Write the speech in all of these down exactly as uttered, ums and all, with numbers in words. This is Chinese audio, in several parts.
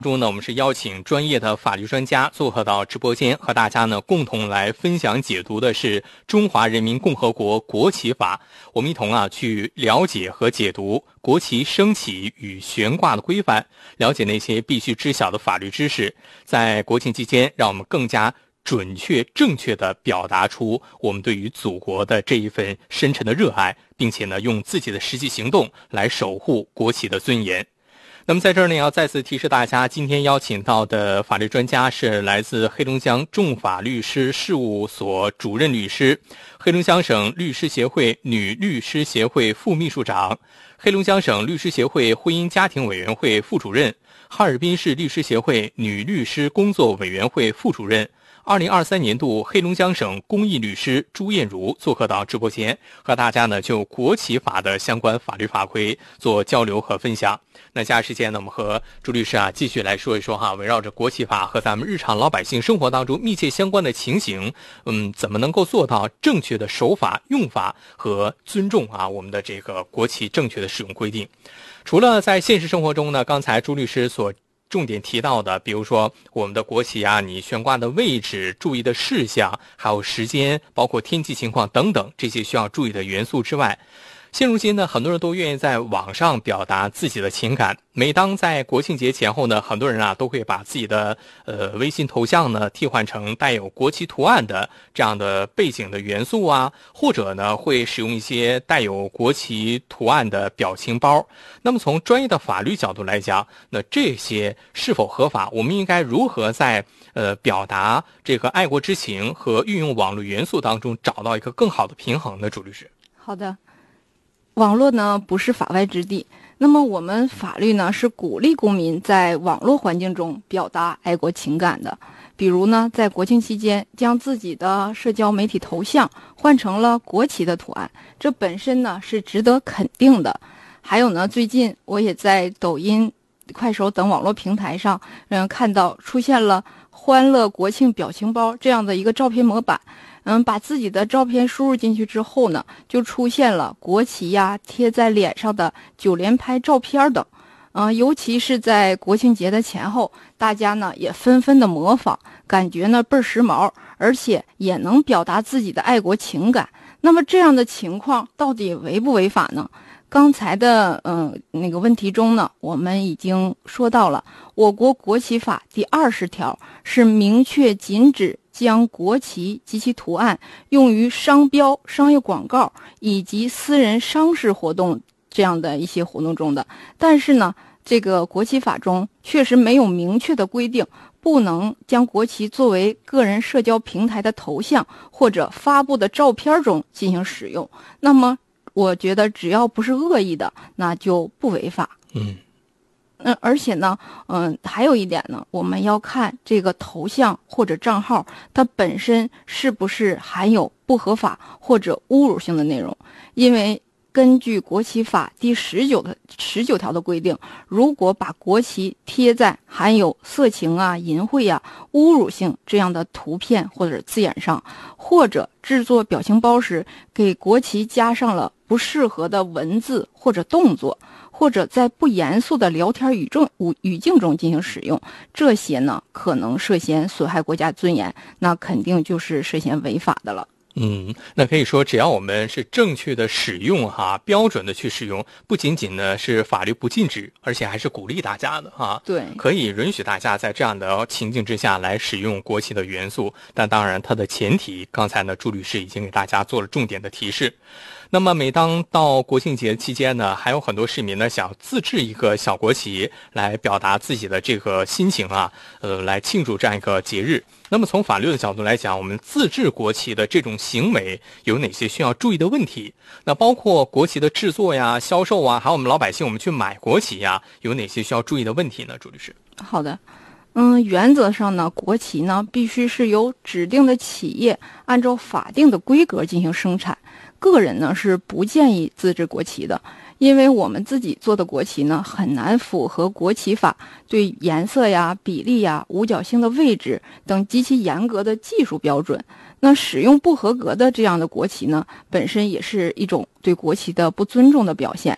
中呢，我们是邀请专业的法律专家做客到直播间，和大家呢共同来分享解读的是《中华人民共和国国旗法》。我们一同啊去了解和解读国旗升起与悬挂的规范，了解那些必须知晓的法律知识，在国庆期间，让我们更加准确正确地表达出我们对于祖国的这一份深沉的热爱，并且呢用自己的实际行动来守护国旗的尊严。那么在这儿呢，要再次提示大家，今天邀请到的法律专家是来自黑龙江众法律师事务所主任律师，黑龙江省律师协会女律师协会副秘书长，黑龙江省律师协会婚姻家庭委员会副主任，哈尔滨市律师协会女律师工作委员会副主任，二零二三年度黑龙江省公益律师朱艳茹做客到直播间，和大家呢就国旗法的相关法律法规做交流和分享。那接下来时间呢，我们和朱律师啊继续来说一说哈，围绕着国旗法和咱们日常老百姓生活当中密切相关的情形，嗯，怎么能够做到正确的守法、用法和尊重啊我们的这个国旗正确的使用规定？除了在现实生活中呢，刚才朱律师所重点提到的，比如说我们的国旗啊，你悬挂的位置、注意的事项，还有时间，包括天气情况等等，这些需要注意的元素之外，现如今呢，很多人都愿意在网上表达自己的情感。每当在国庆节前后呢，很多人啊都会把自己的呃微信头像呢替换成带有国旗图案的这样的背景的元素啊，或者呢会使用一些带有国旗图案的表情包。那么从专业的法律角度来讲，那这些是否合法？我们应该如何在呃表达这个爱国之情和运用网络元素当中找到一个更好的平衡呢？朱律师。 好的。网络呢不是法外之地，那么我们法律呢是鼓励公民在网络环境中表达爱国情感的。比如呢，在国庆期间将自己的社交媒体头像换成了国旗的图案，这本身呢是值得肯定的。还有呢，最近我也在抖音、快手等网络平台上，嗯，看到出现了欢乐国庆表情包这样的一个照片模板。嗯，把自己的照片输入进去之后呢，就出现了国旗呀、贴在脸上的九连拍照片等。嗯，尤其是在国庆节的前后，大家呢也纷纷的模仿，感觉呢倍儿时髦，而且也能表达自己的爱国情感。那么这样的情况到底违不违法呢？刚才的嗯那个问题中呢，我们已经说到了，我国国旗法第二十条是明确禁止将国旗及其图案用于商标、商业广告以及私人商事活动这样的一些活动中的。但是呢，这个国旗法中确实没有明确的规定，不能将国旗作为个人社交平台的头像或者发布的照片中进行使用。那么我觉得只要不是恶意的，那就不违法。 嗯。 嗯，而且呢，嗯，还有一点呢，我们要看这个头像或者账号，它本身是不是含有不合法或者侮辱性的内容。因为根据国旗法第十九的十九条的规定，如果把国旗贴在含有色情啊、淫秽啊、侮辱性这样的图片或者字眼上，或者制作表情包时给国旗加上了不适合的文字或者动作，或者在不严肃的聊天语中语境中进行使用，这些呢可能涉嫌损害国家尊严，那肯定就是涉嫌违法的了。 嗯，那可以说只要我们是正确的使用哈，标准的去使用，不仅仅呢是法律不禁止，而且还是鼓励大家的哈。 对， 可以允许大家在这样的情境之下来使用国旗的元素，但当然它的前提，刚才呢朱律师已经给大家做了重点的提示。那么每当到国庆节期间呢，还有很多市民呢想自制一个小国旗来表达自己的这个心情啊，呃，来庆祝这样一个节日。那么从法律的角度来讲，我们自制国旗的这种行为有哪些需要注意的问题？那包括国旗的制作呀、销售啊，还有我们老百姓我们去买国旗呀，有哪些需要注意的问题呢？朱律师。 好的。嗯，原则上呢，国旗呢必须是由指定的企业按照法定的规格进行生产，个人呢是不建议自制国旗的。因为我们自己做的国旗呢，很难符合国旗法对颜色呀、比例呀、五角星的位置等极其严格的技术标准。那使用不合格的这样的国旗呢，本身也是一种对国旗的不尊重的表现。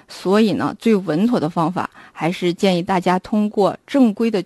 所以呢，最稳妥的方法还是建议大家通过正规的